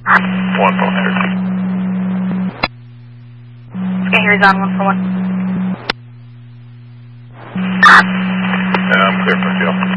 Okay, here's on 141. I'm clear for field.